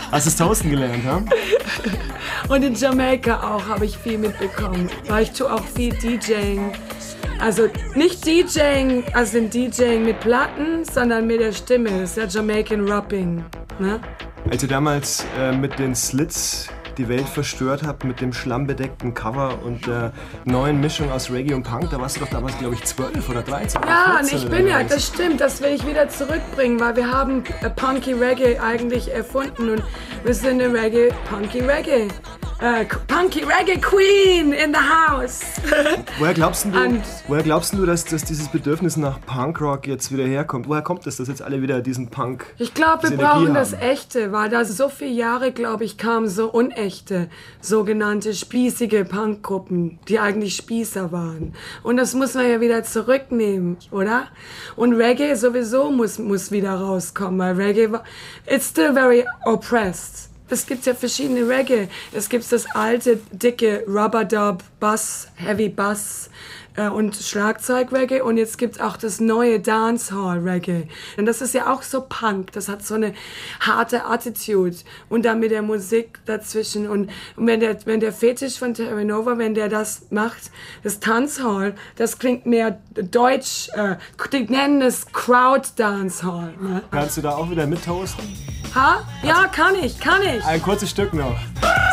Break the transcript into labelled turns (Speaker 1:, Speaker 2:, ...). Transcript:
Speaker 1: Hast du das Toasten gelernt, ha?
Speaker 2: Und in Jamaika auch habe ich viel mitbekommen, weil ich tue auch viel DJing. Also nicht DJing, also den DJing mit Platten, sondern mit der Stimme. Das ist ja Jamaican Rapping, ne?
Speaker 1: Als ihr damals mit den Slits die Welt verstört habt, mit dem schlammbedeckten Cover und der neuen Mischung aus Reggae und Punk, da warst du doch damals, glaube ich, 12 oder 13 oder 14.
Speaker 2: Ja, und ich bin ja, das stimmt, das will ich wieder zurückbringen, weil wir haben Punky Reggae eigentlich erfunden und wir sind eine Punky Reggae Queen in the house.
Speaker 1: Woher glaubst du, dass dieses Bedürfnis nach Punkrock jetzt wieder herkommt? Woher kommt es, dass jetzt alle wieder diesen Punk?
Speaker 2: Ich glaube, wir brauchen das Echte, weil da so viele Jahre, glaube ich, kamen so unechte, sogenannte spießige Punkgruppen, die eigentlich Spießer waren. Und das muss man ja wieder zurücknehmen, oder? Und Reggae sowieso muss wieder rauskommen, weil Reggae it's still very oppressed. Es gibt ja verschiedene Reggae. Es gibt das alte, dicke Rubber-Dub, Bass, Heavy Bass und Schlagzeug-Reggae. Und jetzt gibt es auch das neue Dancehall-Reggae. Und das ist ja auch so Punk. Das hat so eine harte Attitude. Und dann mit der Musik dazwischen. Und wenn der Fetisch von Terra Nova, wenn der das macht, das Dancehall, das klingt mehr deutsch. Die nennen es Crowd-Dancehall. Ne?
Speaker 1: Kannst du da auch wieder mittoasten?
Speaker 2: Ha? Ja, kann ich.
Speaker 1: Ein kurzes Stück noch.